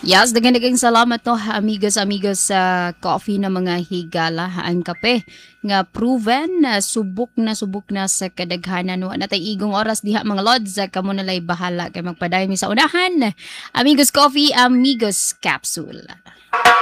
Yes, daghang salamat no amigos amigos sa coffee na mga higala ang kape nga proven subok na sa kadaghanan no natay igong oras diha mga lods kamo na lay bahala kay magpadayon mi sa unahan. Amigos coffee, amigos capsule.